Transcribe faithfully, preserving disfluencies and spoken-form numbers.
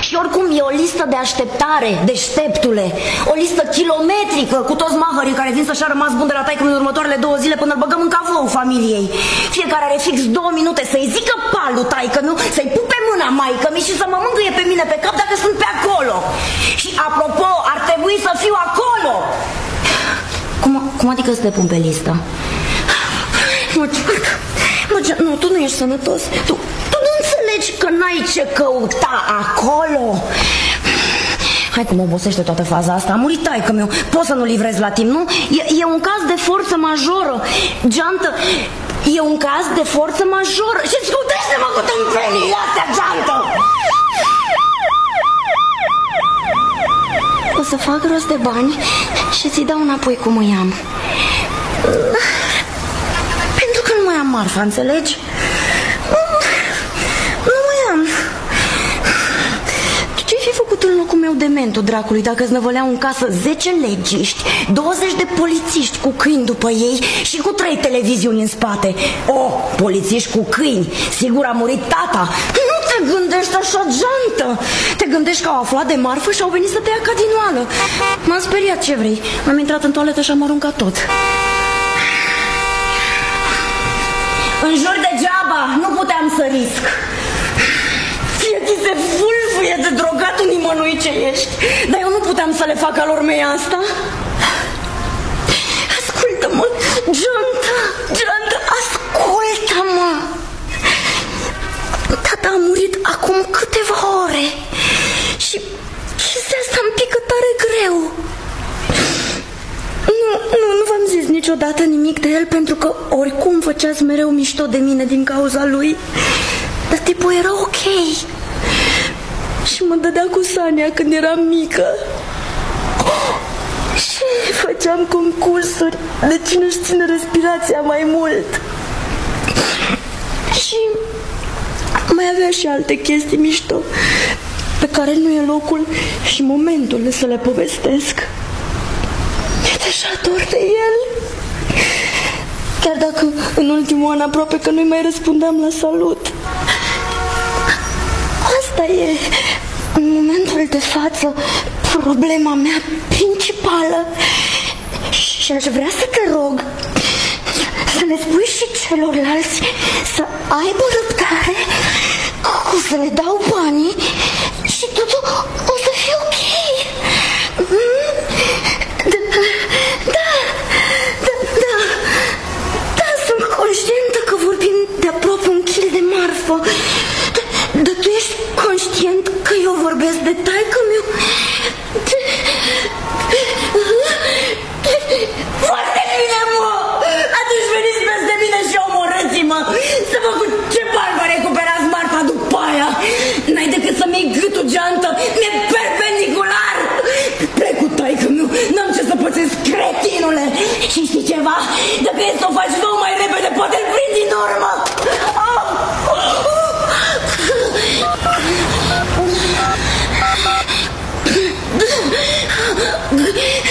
Și oricum e o listă de așteptare, deșteptule. O listă kilometrică cu toți mahării care vin să-și a rămas bun de la taică în următoarele două zile până îl băgăm în cavou familiei. Fiecare are fix două minute să-i zică palu taică, nu? Să-i pupe mâna maică-mi și să mă mângâie pe mine pe cap dacă sunt pe acolo. Și apropo, ar trebui să fiu acolo. Cum, cum adică să te pun pe listă? Mă, mă, nu, tu nu ești sănătos. Tu, tu nu înțelegi că n-ai ce căuta acolo. Hai cum obosește toată faza asta. A murit taică meu, poți să nu livrezi la timp, nu? E, e un caz de forță majoră. Geantă, e un caz de forță majoră. Și scutește-mă cu tâmpenile astea, Geantă. O să fac rost de bani și ți dau înapoi cum îi am. Pentru că nu mai am marfa, înțelegi? Nu mai am. Ce-ai fi făcut în locul meu de mentul dracului dacă îți năvăleau în casă zece legiști, douăzeci de polițiști cu câini după ei și cu trei televiziuni în spate? O, polițiști cu câini, sigur a murit tata. Nu te gândești așa, Geantă. Te gândești că au aflat de marfă și au venit să te ia ca din oală. M-am speriat, ce vrei. Am intrat în toaletă și am aruncat tot. În jur degeaba, nu puteam să risc. Fie ți se vulvuie de drogatul nimănui ce ești. Dar eu nu puteam să le fac alor mei asta. Ascultă-mă, Geantă, Geantă, ascultă-mă. Tata a murit acum câteva ore. Și chestia asta îmi pică tare greu. Nu, nu, nu v-am zis niciodată nimic de el, pentru că oricum făceați mereu mișto de mine din cauza lui. Dar tipul era ok. Și mă dădea cu Sania când eram mică. Și făceam concursuri de cine își ține respirația mai mult. Și mai avea și alte chestii mișto pe care nu e locul și momentul să le povestesc. E deja dor de el. Chiar dacă în ultimul an aproape că nu-i mai răspundeam la salut. Asta e, în momentul de față, problema mea principală. Și aș vrea să te rog să le spui și celorlalți să aibă răbdare cu să le dau banii și totul o să fie ok. Da, da, da, da, da, sunt conștientă că vorbim de aproape un kil de marfă. Dar tu ești conștient că eu vorbesc de taică-miu? Foarte bine, mă! Atunci veniți peste mine și omorâți-mă! Să vă cu ce bani vă recuperați marfa după aia! N-ai decât să-mi iei gâtul, Geantă! Mi-e perpendicular! Plec cu taică-miu! N-am ce să pățesc, cretinule! Și știi ceva? Dacă e să o faci două mai repede, poate îl prind din urmă! Oh! Oh!